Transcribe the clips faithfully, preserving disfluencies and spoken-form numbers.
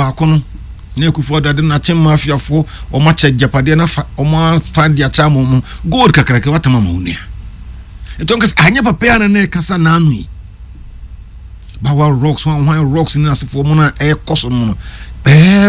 ba kono na Akufo Addo na chem mafia fo o ma che japade na fa o ma fa dia cha mo gold kakrake watama ma unia etonkas anya papa ya na kasa na anu ba wa rocks one one rocks ni asefo mo na e koso mo eh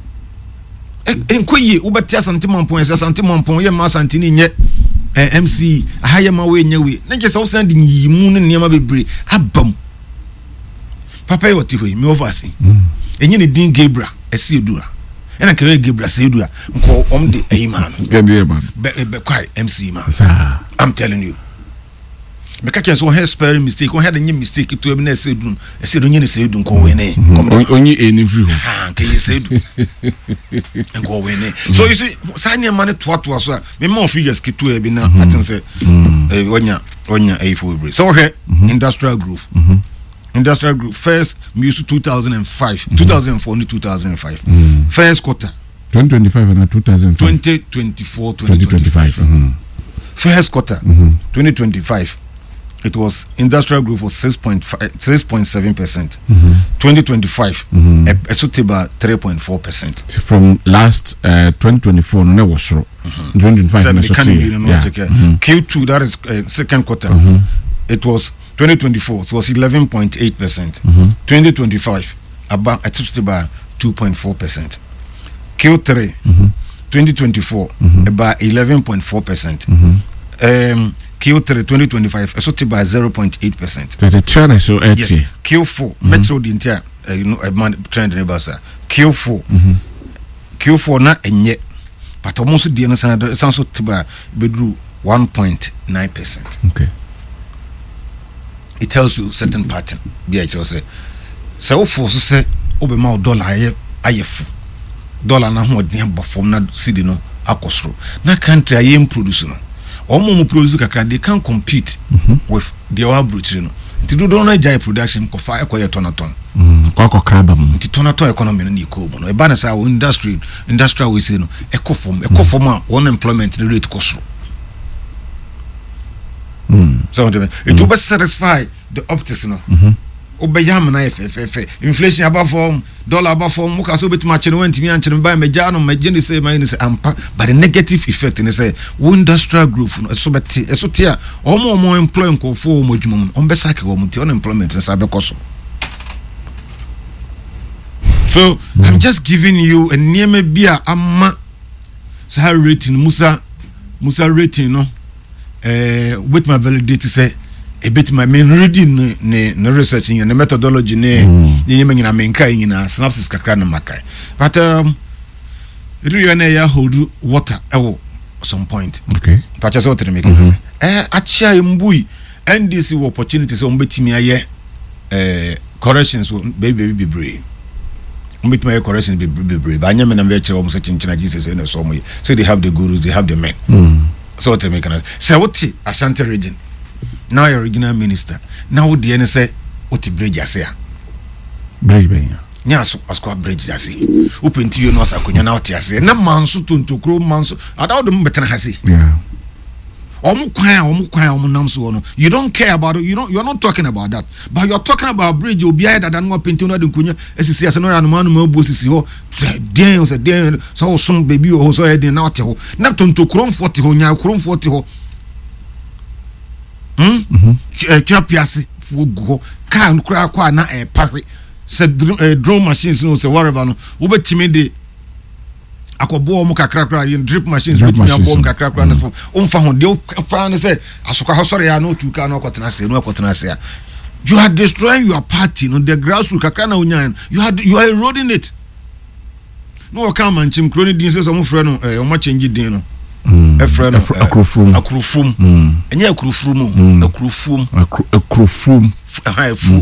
enkoyi ubati asante mampon ese asante mampon ye ma asante ni nye M C ahaya ma we nyawe na je so send yi mu ne niam bebre abam papa yo ti hoyi me oversee enyi ne din Gabriel esi edura ena ke Gabriel se edura nko om de ayima no gede man be be kwai M C man sa I'm telling you me ka chen so he spelling mistake o had any mistake to em na se edun ese edun nyine se edun ko we ne onyi eni free ho ah ke ye se edun nko we ne so you see sanya man to to so me ma figures ki to e bi na atin say eh onya onya a four break so he industrial growth Industrial Group first music two thousand five, mm-hmm. two thousand four, two thousand five. Mm. First quarter twenty twenty-five and two thousand five. twenty twenty-four, twenty twenty-five. Mm-hmm. First quarter mm-hmm. twenty twenty-five. It was Industrial Group was six point five, six point seven percent. Mm-hmm. twenty twenty-five, mm-hmm. a, a sort about three point four percent. From last uh, twenty twenty-four, no was so. Mm-hmm. twenty twenty-five, so yeah. mm-hmm. Q two, that is uh, second quarter. Mm-hmm. It was twenty twenty-four, it was eleven point eight percent. Mm-hmm. twenty twenty-five, about about two point four percent. Q three, mm-hmm. twenty twenty-four, mm-hmm. about eleven point four percent. Mm-hmm. Um, Q three twenty twenty-five, it's about zero point eight percent. That's a chance so yes. Q four, mm-hmm. Metro the entire, uh, you know, a man trend in the Q four, mm-hmm. Q four na enye, but almost the answer sounds about bedru one point nine percent. Okay. It tells you certain pattern. Be it say, so for so say, obema dollar aye ayefu. Dollar na ho de ba form na cedi no akosro. Na country aye produce no. Omo mo produce kakra they can compete mm-hmm. with the our brutally no. Ti do do na jai production ko fa ekoye tonaton. Mm, kwa ko kraba mo. Ti tonaton economy no ni ko mo no. E ba na say industry industrial we say no. Eco form, eco form a unemployment rate kosro. Mm. So it will satisfy the optics no. Mhm. Obeyam na F F F inflation above form dollar above form muka so beti match no went me anche buy me ja no me je say my say ampa but the negative effect ni say industrial growth no so beti so tia omo omo employ nko fo omo dwuma no on be sake omo ti unemployment na sabe koso. So mm. I'm just giving you a nieme bia amma sa rating musa musa rating no eh uh, with my validity say a bit my main reading ne ne researching and the methodology ne ni nyima nyina menka nyina synopsis kakra na makai but um really na ya hold water ewo some point okay but just what to make mm-hmm. eh achia mbui N D C opportunities on betimi aye eh corrections baby baby brave betimi aye corrections baby brave ba nyame na be chere o so chinchina Jesus na so mo so they have the gurus they have the men mm. So what to make us say what Ashanti region now your regional minister now the N say what the bridge asia bridge be nya so asko bridge asia open tv no asakonya na what asia na manso tontokro manso adawo dem betena hase yeah omu kwan omu kwan omu nam so no you don't care about it you don't you're not talking about that but you're talking about bridge obi aye that no painting no de nkunya esisi ase no ya no manu ma bu osisi ho den so den so som baby o so e den na ote ho na tontokro forty ho nya kro forty ho Hmm? Mm-hmm. Piasi for go can crack qua na a packet said drone machines no say whatever no ube timide akobo mu kakrakra yin drip machines with me abom kakrakra na so umfa ho de fa na say asoka hosore ya no tu ka na okotena se no okotena se you are destroying your party no the grassroots kakra na unyan you are you are eroding it no come and chim kroni din say so mo frɛ no eh o ma change din no a friend of akrofum akrofum enye akrofum akrofum akrofum high fu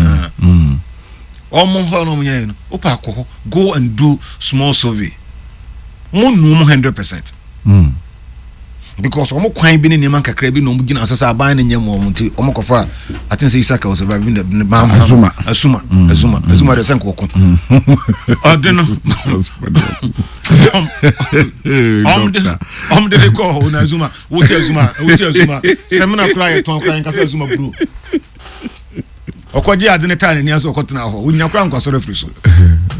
omo ho no munye no opa akọ go and do small survey mo no one hundred percent mm because omo kwan bi ne neman kakra bi no mo gina asasa aban ne nyem omo nti omo kofa I think say Isaka was surviving the Azuma Azuma Azuma Azuma de senko kon adeno om de om de ko na Azuma wuti Azuma wuti Azuma semina kura ye ton kura nka say Azuma bro okoje ade ne tane ni aso okotena ho unya kura nkwa so refri so